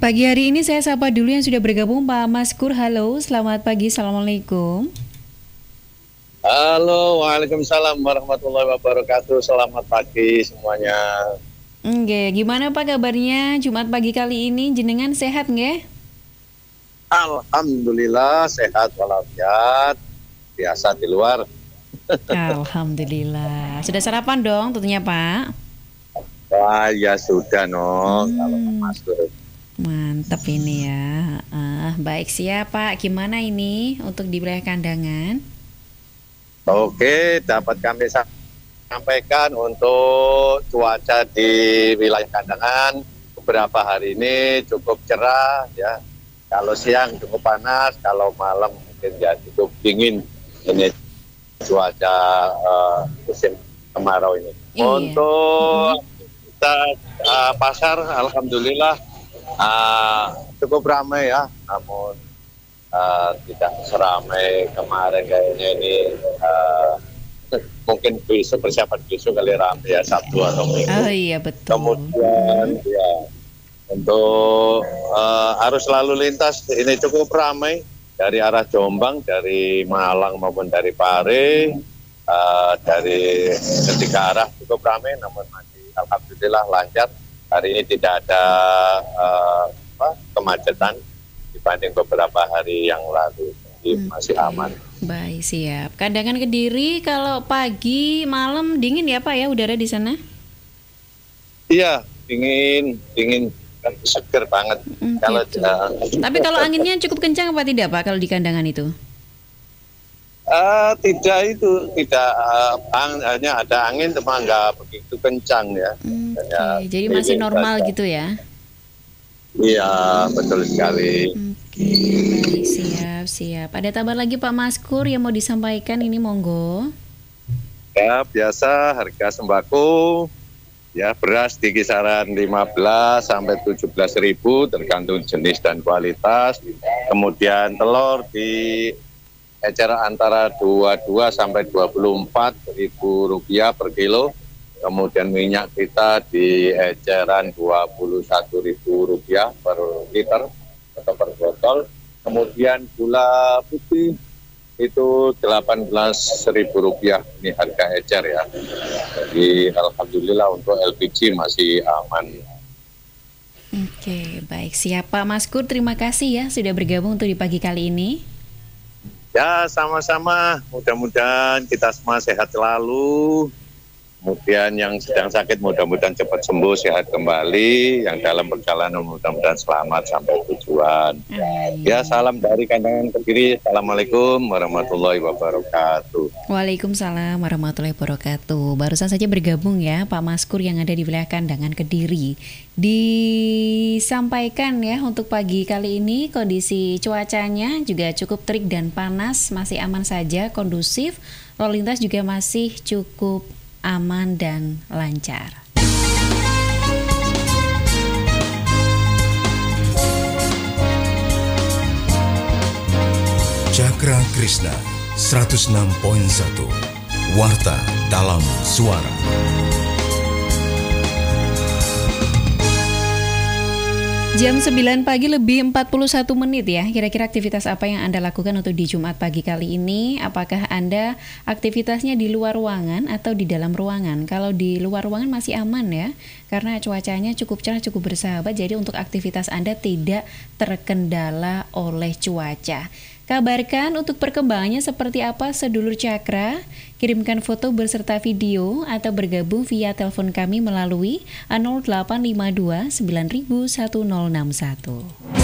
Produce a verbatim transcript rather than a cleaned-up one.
Pagi hari ini saya sapa dulu yang sudah bergabung, Pak Maskur. Halo, selamat pagi, Assalamualaikum. Halo, waalaikumsalam warahmatullahi wabarakatuh. Selamat pagi semuanya. Oke, gimana Pak kabarnya Jumat pagi kali ini? Jenengan sehat nggih? Alhamdulillah sehat walafiat. Biasa di luar. Alhamdulillah. Sudah sarapan dong tentunya Pak? Wah ya sudah no. Hmm. Kalau Maskur. Mantap ini ya. Uh, baik siap Pak. Gimana ini untuk di wilayah kandangan? Oke, dapat kami sampaikan untuk cuaca di wilayah kandangan beberapa hari ini cukup cerah ya. Kalau siang cukup panas, kalau malam mungkin ya cukup dingin. Ini cuaca uh, musim kemarau ini. Iya. Untuk kita uh, pasar, alhamdulillah uh, cukup ramai ya, namun uh, tidak seramai kemarin kayaknya ini. Uh, mungkin besok persiapan besok kali ramai ya, Sabtu atau Minggu. Oh iya betul. Kemudian hmm. ya untuk uh, arus lalu lintas ini cukup ramai dari arah Jombang, dari Malang maupun dari Pare, uh, dari ketiga arah cukup ramai, namun masih alhamdulillah lancar. Hari ini tidak ada uh, apa, kemacetan dibanding beberapa hari yang lalu, jadi hmm. masih aman. Baik, siap. Kandangan Kediri kalau pagi malam dingin ya Pak ya udara di sana? Iya, dingin, dingin. Seger banget. Mm, kalau gitu. uh, Tapi kalau anginnya cukup kencang apa tidak Pak kalau di kandangan itu? Uh, tidak itu, tidak uh, ang, hanya ada angin cuma nggak begitu kencang ya. Mm, okay. Jadi masih normal saja. Gitu ya? Iya, betul sekali. Oke, okay. Baik, siap, siap. Ada tambah lagi Pak Maskur yang mau disampaikan ini monggo. Ya, biasa harga sembako. Ya, beras di kisaran lima belas sampai tujuh belas ribu tergantung jenis dan kualitas. Kemudian telur di eceran antara dua puluh dua sampai dua puluh empat ribu rupiah per kilo. Kemudian minyak kita di eceran dua puluh satu ribu rupiah per liter atau per botol. Kemudian gula putih itu delapan belas ribu rupiah, ini harga ecer ya. Jadi alhamdulillah untuk L P G masih aman. Oke, baik. Siap Pak Maskur, terima kasih ya sudah bergabung untuk di pagi kali ini. Ya, sama-sama. Mudah-mudahan kita semua sehat selalu. Kemudian yang sedang sakit mudah-mudahan cepat sembuh, sehat kembali. Yang dalam perjalanan mudah-mudahan selamat sampai tujuan. Amin. Ya, salam dari Kandangan Kediri. Assalamualaikum warahmatullahi wabarakatuh. Waalaikumsalam warahmatullahi wabarakatuh. Barusan saja bergabung ya Pak Maskur yang ada di wilayah Kandangan Kediri. Disampaikan ya untuk pagi kali ini kondisi cuacanya juga cukup terik dan panas, masih aman saja, kondusif. Lalu lintas juga masih cukup aman dan lancar. Cakra Krishna seratus enam koma satu Warta dalam Suara. Jam sembilan pagi lebih empat puluh satu menit ya. Kira-kira aktivitas apa yang Anda lakukan untuk di Jumat pagi kali ini? Apakah Anda aktivitasnya di luar ruangan atau di dalam ruangan? Kalau di luar ruangan masih aman ya, karena cuacanya cukup cerah, cukup bersahabat. Jadi untuk aktivitas Anda tidak terkendala oleh cuaca. Kabarkan untuk perkembangannya seperti apa sedulur Cakra. Kirimkan foto berserta video atau bergabung via telepon kami melalui nol delapan lima dua sembilan satu nol enam satu.